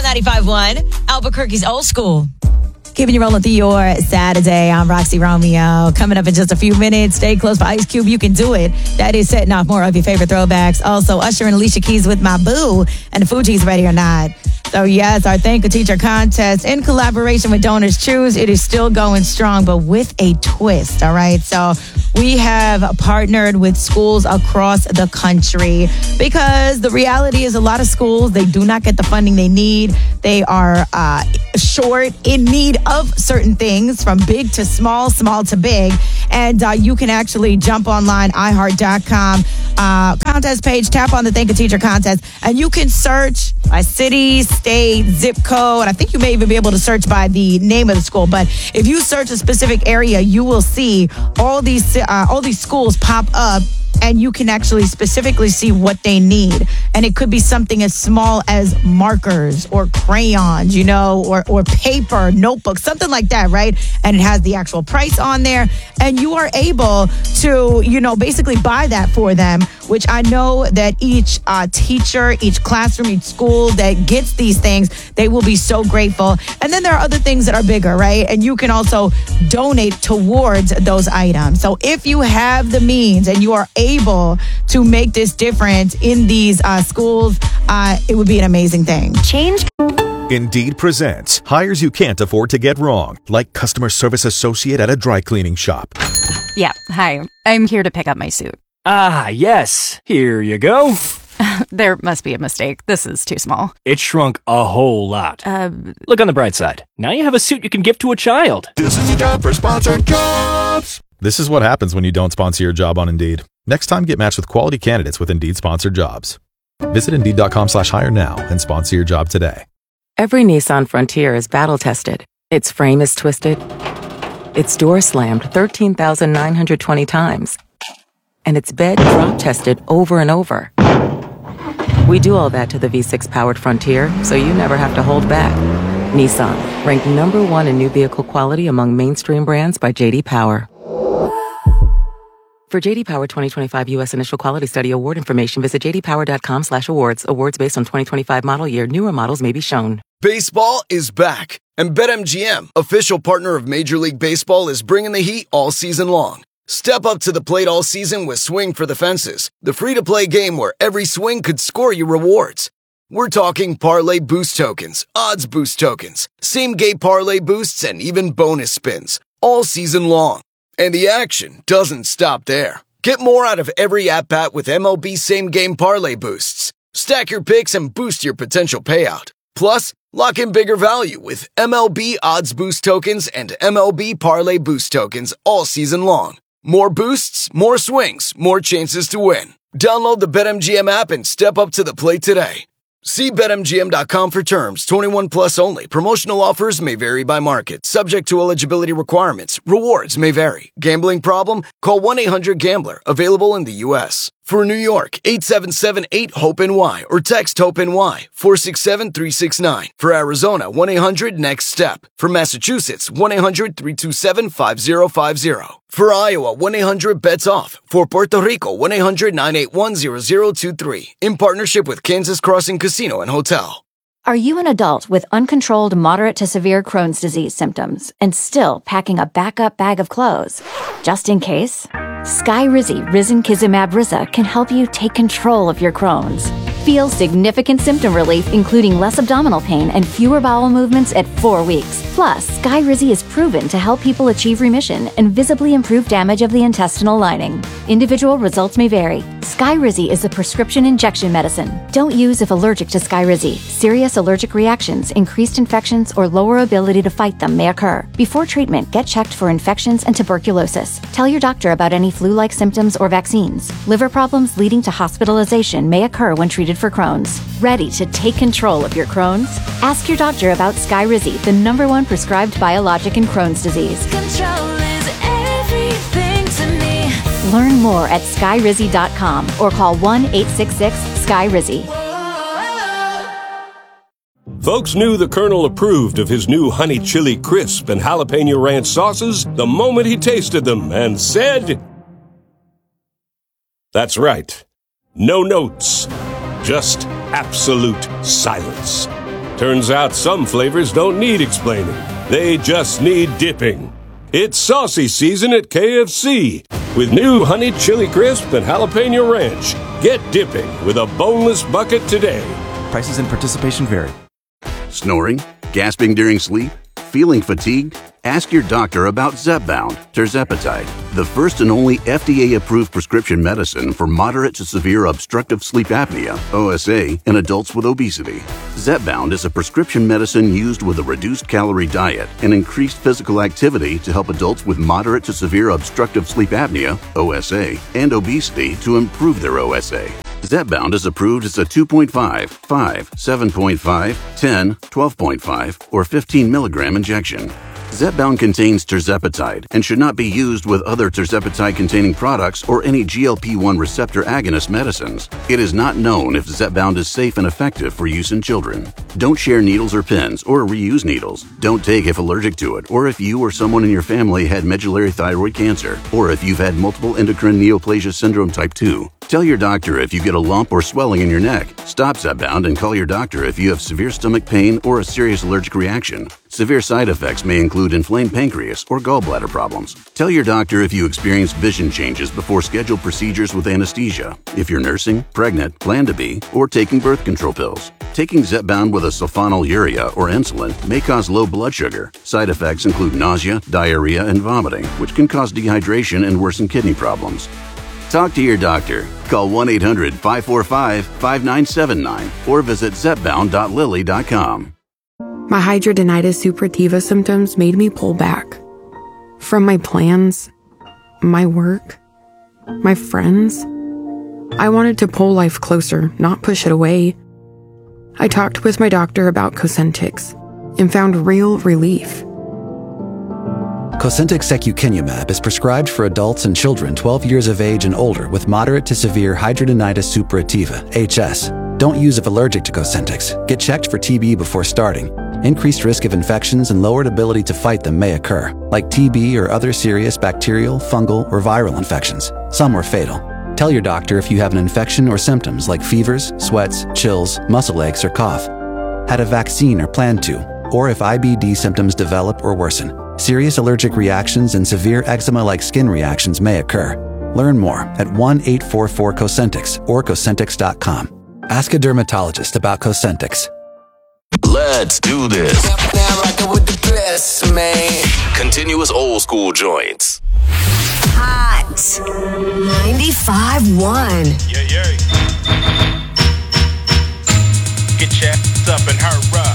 95.1, Albuquerque's Old School. Keeping you rolling through your Saturday. I'm Roxy Romeo. Coming up in just a few minutes. Stay close for Ice Cube. You can do it. That is setting off more of your favorite throwbacks. Also, Usher and Alicia Keys with My Boo and the Fugees, Ready or Not. So, yes, our Thank a Teacher contest in collaboration with Donors Choose. It is still going strong, but with a twist, all right? So, we have partnered with schools across the country because the reality is a lot of schools, they do not get the funding they need. They are short, in need of certain things, from big to small, small to big. And you can actually jump online, iHeart.com, contest page, tap on the Thank a Teacher contest, and you can search by city, state, zip code. I think you may even be able to search by the name of the school. But if you search a specific area, you will see all these schools pop up, and you can actually specifically see what they need. And it could be something as small as markers or crayons, or paper, notebooks, something like that, right? And it has the actual price on there. And you are able to, basically buy that for them, which I know that each teacher, each classroom, each school that gets these things, they will be so grateful. And then there are other things that are bigger, right? And you can also donate towards those items. So if you have the means and you are able to make this difference in these schools, it would be an amazing thing. Change. Indeed presents hires you can't afford to get wrong, like customer service associate at a dry cleaning shop. Yeah, hi. I'm here to pick up my suit. Ah, yes. Here you go. There must be a mistake. This is too small. It shrunk a whole lot. Look on the bright side. Now you have a suit you can give to a child. This is a job for Sponsored Jobs. This is what happens when you don't sponsor your job on Indeed. Next time, get matched with quality candidates with Indeed sponsored jobs. Visit Indeed.com/hire now and sponsor your job today. Every Nissan Frontier is battle-tested. Its frame is twisted. Its door slammed 13,920 times. And its bed drop-tested over and over. We do all that to the V6-powered Frontier, so you never have to hold back. Nissan, ranked #1 in new vehicle quality among mainstream brands by J.D. Power. For J.D. Power 2025 U.S. Initial Quality Study Award information, visit jdpower.com/awards. Awards based on 2025 model year. Newer models may be shown. Baseball is back, and BetMGM, official partner of Major League Baseball, is bringing the heat all season long. Step up to the plate all season with Swing for the Fences, the free-to-play game where every swing could score you rewards. We're talking parlay boost tokens, odds boost tokens, same-game parlay boosts, and even bonus spins, all season long. And the action doesn't stop there. Get more out of every at-bat with MLB same-game parlay boosts. Stack your picks and boost your potential payout. Plus, lock in bigger value with MLB odds boost tokens and MLB parlay boost tokens all season long. More boosts, more swings, more chances to win. Download the BetMGM app and step up to the plate today. See BetMGM.com for terms. 21 plus only. Promotional offers may vary by market. Subject to eligibility requirements. Rewards may vary. Gambling problem? Call 1-800-GAMBLER. Available in the U.S. For New York, 877-8-HOPE-NY or text HOPE-NY 467-369. For Arizona, 1-800-NEXT-STEP. For Massachusetts, 1-800-327-5050. For Iowa, 1-800-BETS-OFF. For Puerto Rico, 1-800-981-0023. In partnership with Kansas Crossing Casino and Hotel. Are you an adult with uncontrolled moderate to severe Crohn's disease symptoms and still packing a backup bag of clothes? Just in case? Skyrizi Risankizumab Riza can help you take control of your Crohn's. Feel significant symptom relief, including less abdominal pain and fewer bowel movements at 4 weeks. Plus, Skyrizi is proven to help people achieve remission and visibly improve damage of the intestinal lining. Individual results may vary. Skyrizi is a prescription injection medicine. Don't use if allergic to Skyrizi. Serious allergic reactions, increased infections, or lower ability to fight them may occur. Before treatment, get checked for infections and tuberculosis. Tell your doctor about any flu-like symptoms or vaccines. Liver problems leading to hospitalization may occur when treated for Crohn's. Ready to take control of your Crohn's? Ask your doctor about Skyrizi, the #1 prescribed biologic in Crohn's disease. Control is everything to me. Learn more at skyrizi.com or call 1-866-SKYRIZI. Folks knew the Colonel approved of his new honey chili crisp and jalapeno ranch sauces the moment he tasted them and said, "That's right. No notes. Just absolute silence." Turns out some flavors don't need explaining. They just need dipping. It's saucy season at KFC with new Honey Chili Crisp and Jalapeno Ranch. Get dipping with a boneless bucket today. Prices and participation vary. Snoring? Gasping during sleep? Feeling fatigued? Ask your doctor about Zepbound, tirzepatide, the first and only FDA-approved prescription medicine for moderate to severe obstructive sleep apnea, OSA, in adults with obesity. Zepbound is a prescription medicine used with a reduced calorie diet and increased physical activity to help adults with moderate to severe obstructive sleep apnea, OSA, and obesity to improve their OSA. Zepbound is approved as a 2.5, 5, 7.5, 10, 12.5, or 15 milligram injection. Zepbound contains tirzepatide and should not be used with other tirzepatide-containing products or any GLP-1 receptor agonist medicines. It is not known if Zepbound is safe and effective for use in children. Don't share needles or pens or reuse needles. Don't take if allergic to it or if you or someone in your family had medullary thyroid cancer or if you've had multiple endocrine neoplasia syndrome type 2. Tell your doctor if you get a lump or swelling in your neck. Stop Zepbound and call your doctor if you have severe stomach pain or a serious allergic reaction. Severe side effects may include inflamed pancreas or gallbladder problems. Tell your doctor if you experience vision changes before scheduled procedures with anesthesia, if you're nursing, pregnant, plan to be, or taking birth control pills. Taking Zepbound with a sulfonylurea or insulin may cause low blood sugar. Side effects include nausea, diarrhea, and vomiting, which can cause dehydration and worsen kidney problems. Talk to your doctor. Call 1-800-545-5979 or visit zepbound.lilly.com. My hidradenitis suppurativa symptoms made me pull back from my plans, my work, my friends. I wanted to pull life closer, not push it away. I talked with my doctor about Cosentyx and found real relief. Cosentyx secukinumab is prescribed for adults and children 12 years of age and older with moderate to severe hidradenitis suppurativa, HS. Don't use if allergic to Cosentyx. Get checked for TB before starting. Increased risk of infections and lowered ability to fight them may occur, like TB or other serious bacterial, fungal, or viral infections. Some are fatal. Tell your doctor if you have an infection or symptoms like fevers, sweats, chills, muscle aches, or cough. Had a vaccine or plan to, or if IBD symptoms develop or worsen. Serious allergic reactions and severe eczema-like skin reactions may occur. Learn more at 1-844-COSENTYX or Cosentyx.com. Ask a dermatologist about Cosentyx. Let's do this. Now rockin' with the best, man. Continuous old school joints. Hot 95.1. Yeah. Get your ass up and hurry up.